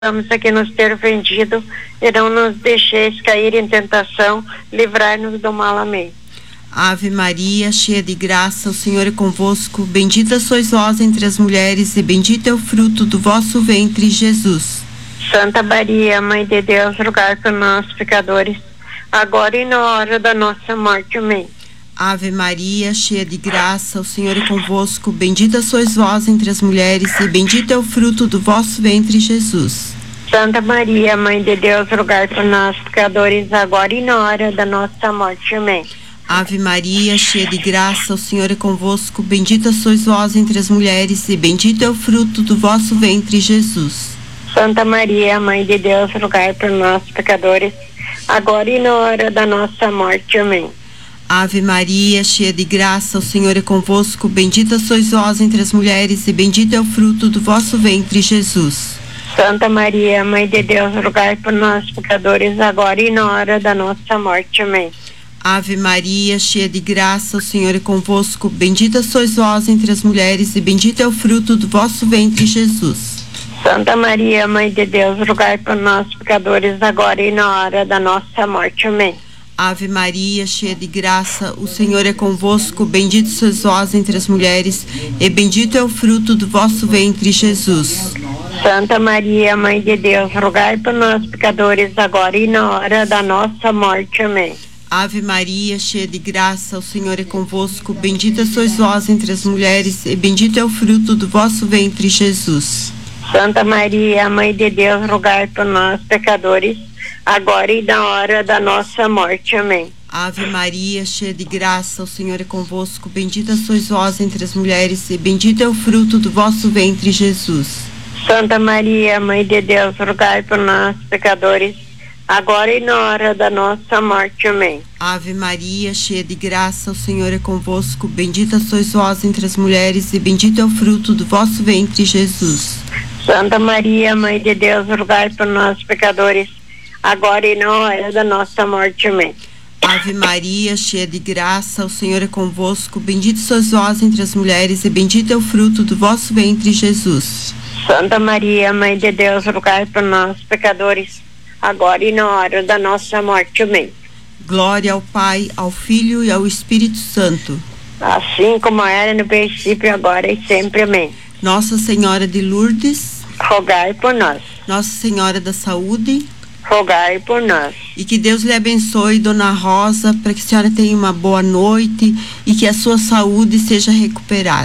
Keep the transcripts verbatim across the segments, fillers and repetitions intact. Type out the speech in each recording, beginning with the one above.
Estamos aqui nos ter ofendido e não nos deixeis cair em tentação, livrai-nos do mal. Amém. Ave Maria, cheia de graça, o Senhor é convosco, bendita sois vós entre as mulheres e bendito é o fruto do vosso ventre, Jesus. Santa Maria, Mãe de Deus, rogai por nós, pecadores, agora e na hora da nossa morte. Amém. Ave Maria, cheia de graça, o Senhor é convosco, bendita sois vós entre as mulheres e bendito é o fruto do vosso ventre, Jesus. Santa Maria, Mãe de Deus, rogai por nós, pecadores, agora e na hora da nossa morte. Amém. Ave Maria, cheia de graça, o Senhor é convosco, bendita sois vós entre as mulheres e bendito é o fruto do vosso ventre, Jesus. Santa Maria, Mãe de Deus, rogai por nós, pecadores, agora e na hora da nossa morte. Amém. Ave Maria, cheia de graça, o Senhor é convosco, bendita sois vós entre as mulheres e bendito é o fruto do vosso ventre, Jesus. Santa Maria, Mãe de Deus, rogai por nós, pecadores, agora e na hora da nossa morte. Amém. Ave Maria, cheia de graça, o Senhor é convosco, bendita sois vós entre as mulheres e bendito é o fruto do vosso ventre, Jesus. Santa Maria, Mãe de Deus, rogai por nós, pecadores, agora e na hora da nossa morte. Amém. Ave Maria, cheia de graça, o Senhor é convosco, bendito sois vós entre as mulheres e bendito é o fruto do vosso ventre, Jesus. Santa Maria, Mãe de Deus, rogai por nós, pecadores, agora e na hora da nossa morte. Amém. Ave Maria, cheia de graça, o Senhor é convosco, bendita sois vós entre as mulheres e bendito é o fruto do vosso ventre, Jesus. Santa Maria, Mãe de Deus, rogai por nós, pecadores, agora e na hora da nossa morte. Amém. Ave Maria, cheia de graça, o Senhor é convosco, bendita sois vós entre as mulheres e bendito é o fruto do vosso ventre, Jesus. Santa Maria, Mãe de Deus, rogai por nós, pecadores, agora e na hora da nossa morte. Amém. Ave Maria, cheia de graça, o Senhor é convosco, bendita sois vós entre as mulheres e bendito é o fruto do vosso ventre, Jesus. Santa Maria, Mãe de Deus, rogai por nós, pecadores, agora e na hora da nossa morte. Amém. Ave Maria, cheia de graça, o Senhor é convosco, bendito sois vós entre as mulheres e bendito é o fruto do vosso ventre, Jesus. Santa Maria, Mãe de Deus, rogai por nós, pecadores, agora e na hora da nossa morte. Amém. Glória ao Pai, ao Filho e ao Espírito Santo. Assim como era no princípio, agora e sempre. Amém. Nossa Senhora de Lourdes, rogai por nós. Nossa Senhora da Saúde, rogai por nós. E que Deus lhe abençoe, Dona Rosa, para que a senhora tenha uma boa noite e que a sua saúde seja recuperada.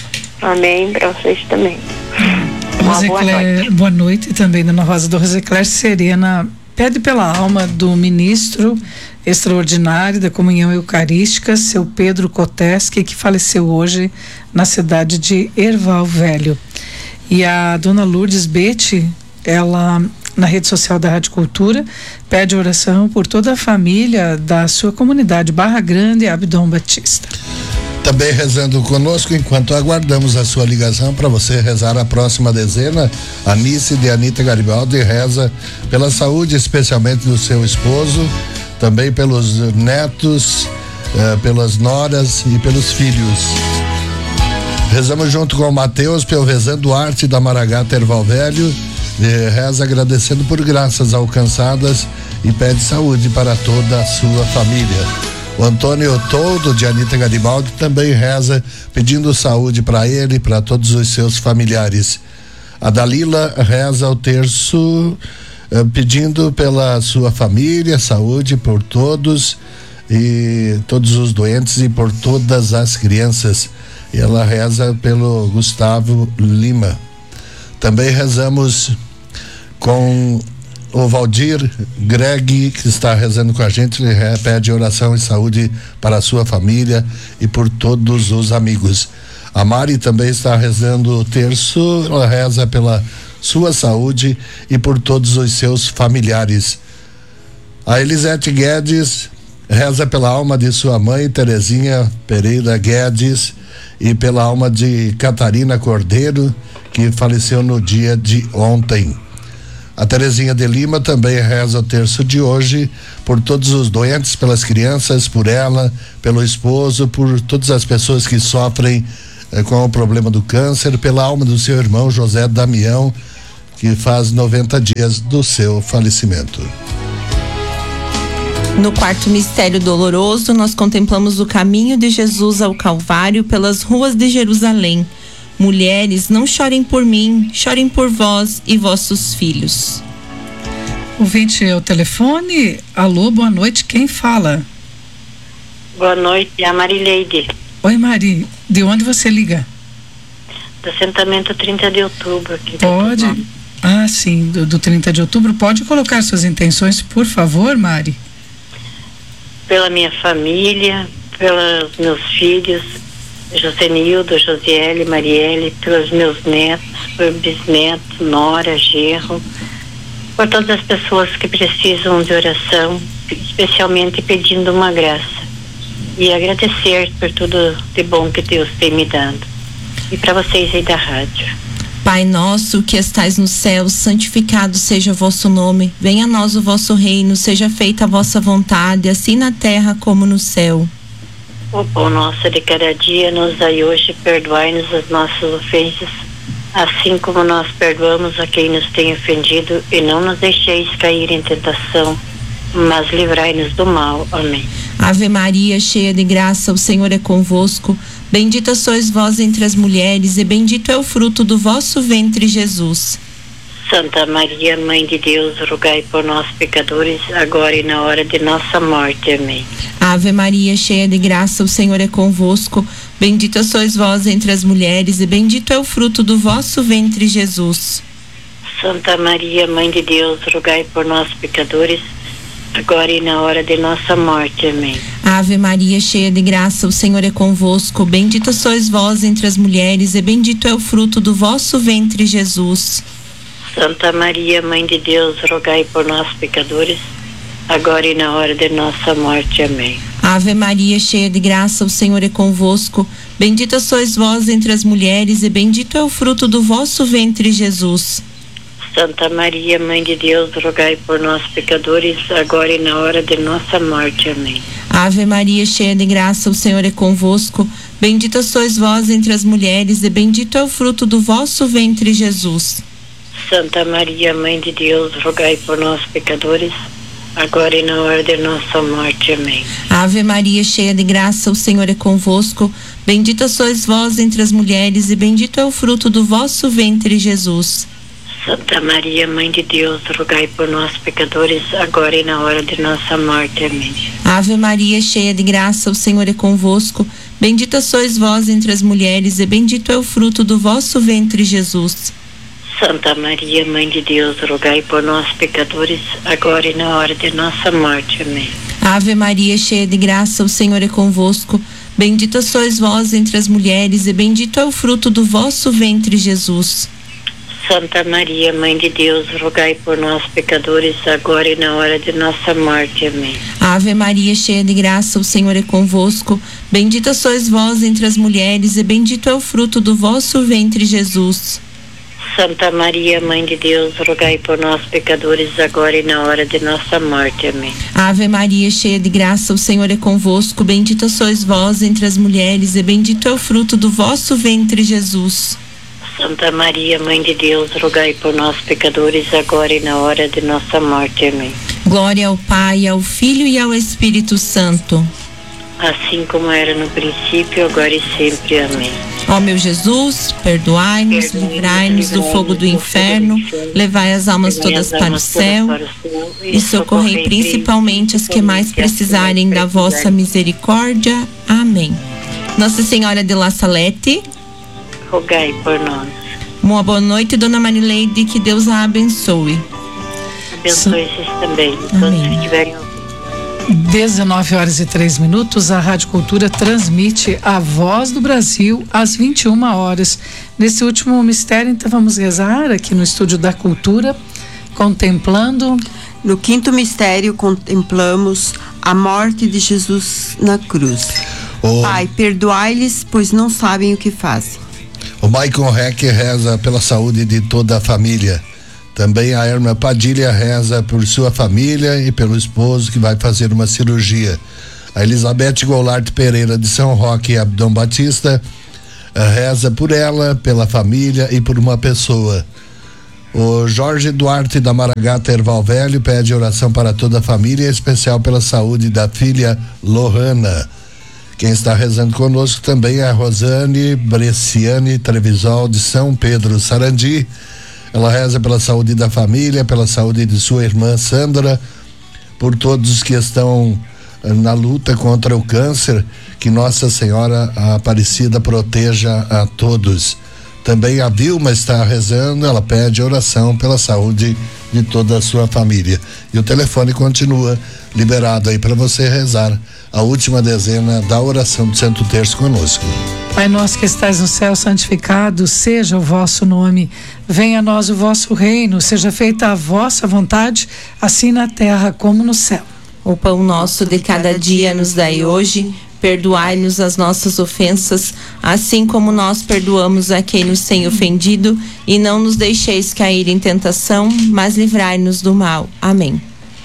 Amém, para vocês também. Rosecler, boa noite. Boa noite também, Dona Rosa. Do Rosecler Serena pede pela alma do ministro extraordinário da Comunhão Eucarística, seu Pedro Koteski, que faleceu hoje na cidade de Erval Velho. E a Dona Lourdes Bete, ela na rede social da Rádio Cultura, pede oração por toda a família da sua comunidade Barra Grande, Abdom Batista. Também rezando conosco enquanto aguardamos a sua ligação para você rezar a próxima dezena. A Nice de Anita Garibaldi reza pela saúde, especialmente do seu esposo, também pelos netos, eh, pelas noras e pelos filhos. Rezamos junto com o Mateus pelo rezando arte da Maragata Erval Velho, reza agradecendo por graças alcançadas e pede saúde para toda a sua família. O Antônio Toldo de Anita Garibaldi também reza pedindo saúde para ele e para todos os seus familiares. A Dalila reza o terço eh, pedindo pela sua família, saúde por todos e todos os doentes e por todas as crianças. E ela reza pelo Gustavo Lima. Também rezamos com o Valdir Greg, que está rezando com a gente. Ele pede oração e saúde para a sua família e por todos os amigos. A Mari também está rezando o terço, ela reza pela sua saúde e por todos os seus familiares. A Elisete Guedes reza pela alma de sua mãe, Terezinha Pereira Guedes, e pela alma de Catarina Cordeiro, que faleceu no dia de ontem. A Terezinha de Lima também reza o terço de hoje por todos os doentes, pelas crianças, por ela, pelo esposo, por todas as pessoas que sofrem eh, com o problema do câncer, pela alma do seu irmão José Damião, que que faz noventa dias do seu falecimento. No quarto mistério doloroso, nós contemplamos o caminho de Jesus ao Calvário pelas ruas de Jerusalém. Mulheres, não chorem por mim, chorem por vós e vossos filhos. Ouvinte ao telefone. Alô, boa noite, quem fala? Boa noite, é a Marileide. Oi, Mari, de onde você liga? Do assentamento trinta de outubro. Aqui Pode? Ah, sim, do, do trinta de outubro. Pode colocar suas intenções, por favor, Mari? Pela minha família, pelos meus filhos, Josenildo, Josiele, Marielle, pelos meus netos, por bisnetos, nora, genro, por todas as pessoas que precisam de oração, especialmente pedindo uma graça. E agradecer por tudo de bom que Deus tem me dado. E para vocês aí da rádio. Pai nosso que estais no céu, santificado seja o vosso nome. Venha a nós o vosso reino, seja feita a vossa vontade, assim na terra como no céu. O pão nosso de cada dia nos dai hoje, perdoai-nos as nossas ofensas, assim como nós perdoamos a quem nos tem ofendido, e não nos deixeis cair em tentação, mas livrai-nos do mal. Amém. Ave Maria, cheia de graça, o Senhor é convosco. Bendita sois vós entre as mulheres, e bendito é o fruto do vosso ventre, Jesus. Santa Maria, Mãe de Deus, rogai por nós, pecadores, agora e na hora de nossa morte. Amém. Ave Maria, cheia de graça, o Senhor é convosco. Bendita sois vós entre as mulheres, e bendito é o fruto do vosso ventre, Jesus. Santa Maria, Mãe de Deus, rogai por nós, pecadores, agora e na hora de nossa morte. Amém. Ave Maria, cheia de graça, o Senhor é convosco. Bendita sois vós entre as mulheres, e bendito é o fruto do vosso ventre, Jesus. Santa Maria, Mãe de Deus, rogai por nós, pecadores, agora e na hora de nossa morte. Amém. Ave Maria, cheia de graça, o Senhor é convosco. Bendita sois vós entre as mulheres, e bendito é o fruto do vosso ventre, Jesus. Santa Maria, Mãe de Deus, rogai por nós, pecadores, agora e na hora de nossa morte. Amém. Ave Maria, cheia de graça, o Senhor é convosco. Bendita sois vós entre as mulheres, e bendito é o fruto do vosso ventre, Jesus. Santa Maria, Mãe de Deus, rogai por nós, pecadores, agora e na hora de nossa morte. Amém. Ave Maria, cheia de graça, o Senhor é convosco. Bendita sois vós entre as mulheres, e bendito é o fruto do vosso ventre, Jesus. Santa Maria, Mãe de Deus, rogai por nós, pecadores, agora e na hora de nossa morte. Amém. Ave Maria, cheia de graça, o Senhor é convosco. Bendita sois vós entre as mulheres, e bendito é o fruto do vosso ventre, Jesus. Santa Maria, Mãe de Deus, rogai por nós, pecadores, agora e na hora de nossa morte. Amém. Ave Maria, cheia de graça, o Senhor é convosco. Bendita sois vós entre as mulheres, e bendito é o fruto do vosso ventre, Jesus. Santa Maria, Mãe de Deus, rogai por nós, pecadores, agora e na hora de nossa morte. Amém. Ave Maria, cheia de graça, o Senhor é convosco. Bendita sois vós entre as mulheres, e bendito é o fruto do vosso ventre, Jesus. Santa Maria, Mãe de Deus, rogai por nós, pecadores, agora e na hora de nossa morte. Amém. Ave Maria, cheia de graça, o Senhor é convosco. Bendita sois vós entre as mulheres, e bendito é o fruto do vosso ventre, Jesus. Santa Maria, Mãe de Deus, rogai por nós, pecadores, agora e na hora de nossa morte. Amém. Glória ao Pai, ao Filho e ao Espírito Santo. Assim como era no princípio, agora e sempre. Amém. Ó meu Jesus, perdoai-nos, livrai-nos do fogo do inferno, levai as almas todas para o céu e socorrei principalmente as que mais precisarem da vossa misericórdia. Amém. Nossa Senhora de La Salete, rogai por nós. Uma boa noite, Dona Marileide, que Deus a abençoe. Abençoe vocês também, todos que estiverem ouvindo. dezenove horas e três minutos, a Rádio Cultura transmite a Voz do Brasil às vinte e uma horas. Nesse último mistério, então, vamos rezar aqui no Estúdio da Cultura, contemplando. No quinto mistério, contemplamos a morte de Jesus na cruz. Oh. Pai, perdoai-lhes, pois não sabem o que fazem. O Maicon Reck reza pela saúde de toda a família. Também a Erma Padilha reza por sua família e pelo esposo que vai fazer uma cirurgia. A Elizabeth Goulart Pereira de São Roque e Abdom Batista reza por ela, pela família e por uma pessoa. O Jorge Duarte da Maragata Erval Velho pede oração para toda a família, em especial pela saúde da filha Lohana. Quem está rezando conosco também é a Rosane Bresciani Trevisol de São Pedro Sarandi. Ela reza pela saúde da família, pela saúde de sua irmã Sandra, por todos os que estão na luta contra o câncer, que Nossa Senhora Aparecida proteja a todos. Também a Vilma está rezando, ela pede oração pela saúde de toda a sua família. E o telefone continua liberado aí para você rezar a última dezena da oração do Santo Terço conosco. Pai nosso que estais no céu, santificado seja o vosso nome. Venha a nós o vosso reino, seja feita a vossa vontade, assim na terra como no céu. O pão nosso de cada dia nos dai hoje. Perdoai-nos as nossas ofensas, assim como nós perdoamos a quem nos tem ofendido, e não nos deixeis cair em tentação, mas livrai-nos do mal. Amém.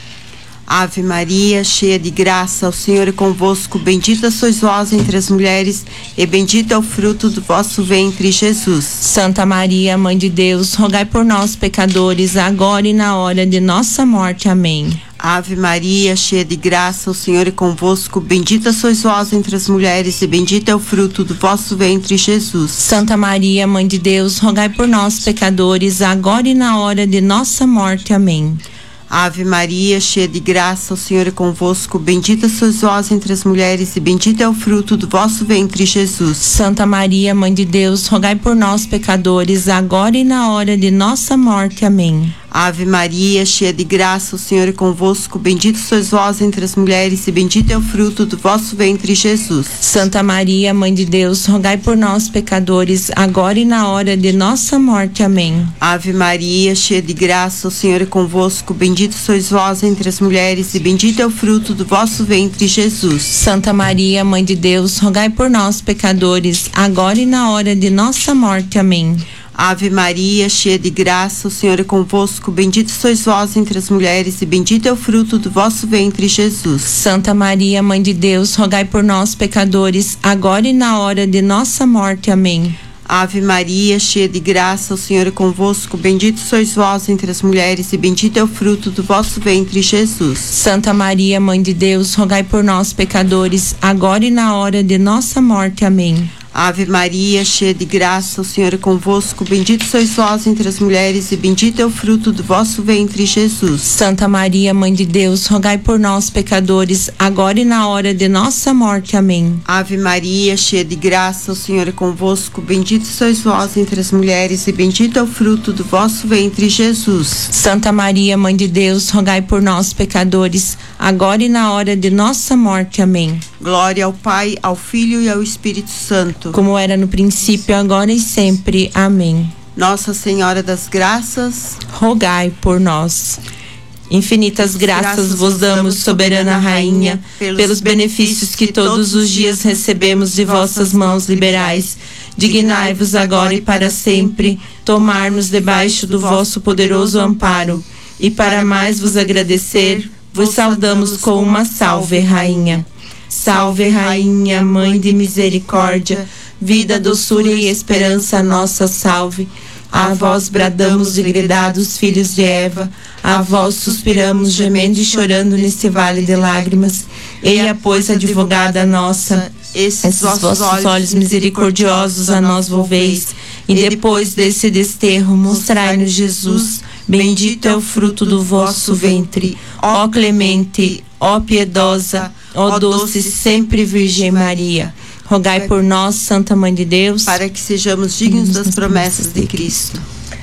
Ave Maria, cheia de graça, o Senhor é convosco, bendita sois vós entre as mulheres, e bendito é o fruto do vosso ventre, Jesus. Santa Maria, Mãe de Deus, rogai por nós, pecadores, agora e na hora de nossa morte. Amém. Ave Maria, cheia de graça, o Senhor é convosco, bendita sois vós entre as mulheres, e bendito é o fruto do vosso ventre, Jesus. Santa Maria, Mãe de Deus, rogai por nós, pecadores, agora e na hora de nossa morte. Amém. Ave Maria, cheia de graça, o Senhor é convosco, bendita sois vós entre as mulheres, e bendito é o fruto do vosso ventre, Jesus. Santa Maria, Mãe de Deus, rogai por nós, pecadores, agora e na hora de nossa morte. Amém. Ave Maria, cheia de graça, o Senhor é convosco, bendito sois vós entre as mulheres, e bendito é o fruto do vosso ventre, Jesus. Santa Maria, Mãe de Deus, rogai por nós, pecadores, agora e na hora de nossa morte. Amém. Ave Maria, cheia de graça, o Senhor é convosco, bendito sois vós entre as mulheres, e bendito é o fruto do vosso ventre, Jesus. Santa Maria, Mãe de Deus, rogai por nós, pecadores, agora e na hora de nossa morte. Amém. Ave Maria, cheia de graça, o Senhor é convosco, bendito sois vós entre as mulheres, e bendito é o fruto do vosso ventre, Jesus. Santa Maria, Mãe de Deus, rogai por nós, pecadores, agora e na hora de nossa morte. Amém. Ave Maria, cheia de graça, o Senhor é convosco, bendito sois vós entre as mulheres, e bendito é o fruto do vosso ventre, Jesus. Santa Maria, Mãe de Deus, rogai por nós, pecadores, agora e na hora de nossa morte. Amém. Ave Maria, cheia de graça, o Senhor é convosco, bendito sois vós entre as mulheres, e bendito é o fruto do vosso ventre, Jesus. Santa Maria, Mãe de Deus, rogai por nós, pecadores, agora e na hora de nossa morte. Amém. Ave Maria, cheia de graça, o Senhor é convosco, bendito sois vós entre as mulheres, e bendito é o fruto do vosso ventre, Jesus. Santa Maria, Mãe de Deus, rogai por nós, pecadores, agora e na hora de nossa morte. Amém. Glória ao Pai, ao Filho e ao Espírito Santo, como era no princípio, agora e sempre. Amém. Nossa Senhora das Graças, rogai por nós. Infinitas graças, graças vos damos, soberana Rainha, pelos benefícios que todos os dias recebemos de vossas mãos liberais. Dignai-vos agora e para sempre tomar-nos debaixo do vosso poderoso amparo, e para mais vos agradecer, vos saudamos com uma salve, Rainha. Salve, Rainha, Mãe de misericórdia, vida, doçura e esperança nossa, salve. A vós bradamos degredados filhos de Eva, a vós suspiramos gemendo e chorando nesse vale de lágrimas. Eia, pois, advogada nossa, esses vossos olhos misericordiosos a nós volveis, e depois desse desterro mostrai-nos Jesus, bendito é o fruto do vosso ventre. Ó clemente, ó piedosa, ó doce sempre Virgem Maria, rogai por nós, Santa Mãe de Deus, para que sejamos dignos das promessas de Cristo.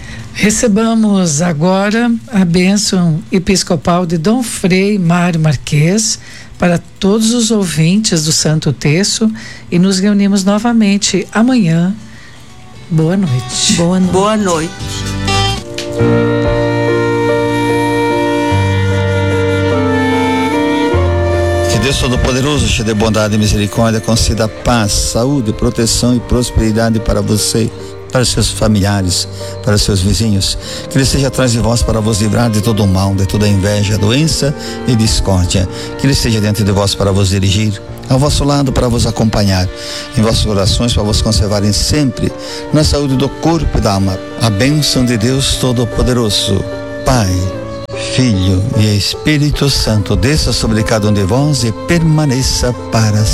Recebamos agora a bênção episcopal de Dom Frei Mário Marques para todos os ouvintes do Santo Terço, e nos reunimos novamente amanhã. Boa noite. Boa noite. Boa noite. Deus Todo-Poderoso, cheio de bondade e misericórdia, conceda paz, saúde, proteção e prosperidade para você, para os seus familiares, para os seus vizinhos. Que Ele esteja atrás de vós para vos livrar de todo o mal, de toda inveja, doença e discórdia. Que Ele esteja diante de vós para vos dirigir, ao vosso lado para vos acompanhar, em vossas orações para vos conservarem sempre na saúde do corpo e da alma. A bênção de Deus Todo-Poderoso, Pai, Filho e Espírito Santo, desça sobre cada um de vós e permaneça para